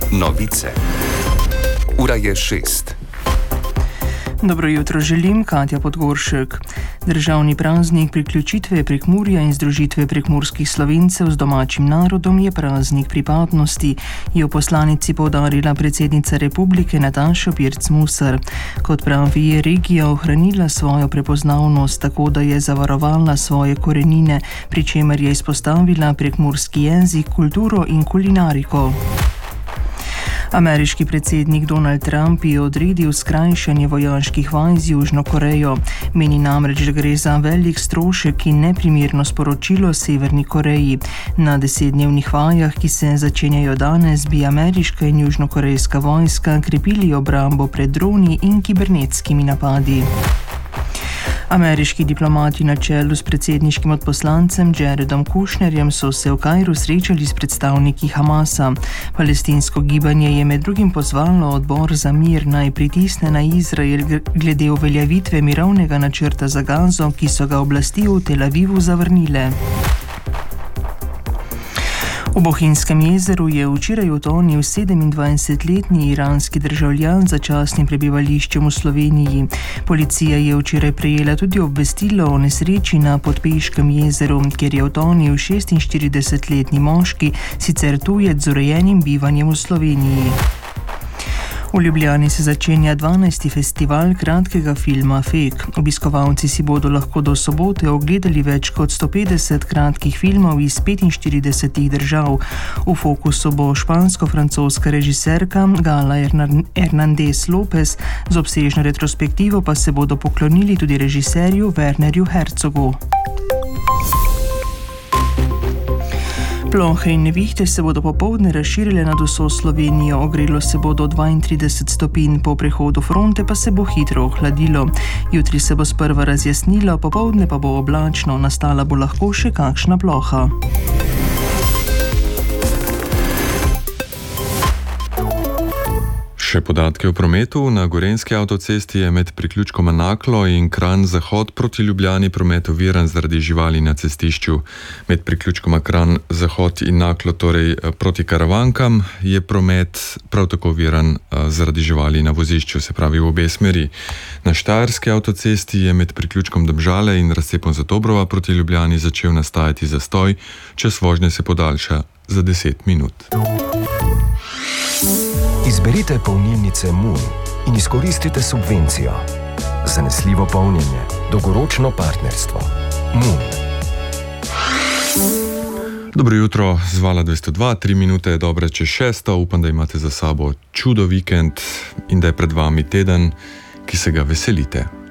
Novice. Ura je 6. Dobro jutro želim, Katja Podgoršek. Državni praznik priključitve Prekmurja in združitve prekmurskih Slovencev z domačim narodom je praznik pripadnosti, je v poslanici poudarila predsednica republike Nataša Pirc Musar. Kot pravi, je regija ohranila svojo prepoznavnost tako, da je zavarovala svoje korenine, pri čemer je izpostavila prekmurski jezik, kulturo in kulinariko. Ameriški predsednik Donald Trump je odredil skrajšanje vojaških vaj z Južno Korejo. Meni namreč, da gre za velik strošek in neprimerno sporočilo Severni Koreji. Na 10-dnevnih vajah, ki se začenjajo danes, bi ameriška in južnokorejska vojska krepili obrambo pred droni in kibernetskimi napadi. Ameriški diplomati na čelu s predsedniškim odposlancem Jaredom Kushnerjem so se v Kairu srečali s predstavniki Hamasa. Palestinsko gibanje je med drugim pozvalo odbor za mir naj pritisne na Izrael glede uveljavitve mirovnega načrta za Gazo, ki so ga oblasti v Tel Avivu zavrnile. V Bohinjskem jezeru je včeraj utonil 27-letni iranski državljan z začasnim prebivališčem v Sloveniji. Policija je včeraj prejela tudi obvestilo o nesreči na Podpeškem jezeru, kjer je utonil 46-letni moški, sicer tujec z urejenim bivanjem v Sloveniji. V Ljubljani se začenja 12. festival kratkega filma Fek. Obiskovalci si bodo lahko do sobote ogledali več kot 150 kratkih filmov iz 45 držav. V fokusu bo špansko-francoska režiserka Gala Hernandez Lopez, z obsežno retrospektivo pa se bodo poklonili tudi režiserju Wernerju Herzogu. Plohe in nevihte se bodo popoldne razširile nad vso Slovenijo, ogrelo se bo do 32 stopinj, po prehodu fronte pa se bo hitro ohladilo. Jutri se bo sprva razjasnilo, popoldne pa bo oblačno, nastala bo lahko še kakšna ploha. Še podatke o prometu. Na Gorenjski avtocesti je med priključkoma Naklo in Kranj Zahod proti Ljubljani promet oviran zaradi živali na cestišču. Med priključkoma Kranj Zahod in Naklo, torej proti Karavankam, je promet prav tako oviran zaradi živali na vozišču, se pravi v obe smeri. Na Štajerski avtocesti je med priključkom Domžale in razcepom Zatobrova proti Ljubljani začel nastajati zastoj, čas vožnje se podaljša za 10 minut. Izberite polnilnice Moon in izkoristite subvencijo. Zanesljivo polnjenje, dolgoročno partnerstvo. Moon. Dobro jutro, z Vala 202, 3 minute je dobre čez 6. Upam, da imate za sabo čudo vikend in da je pred vami teden, ki se ga veselite.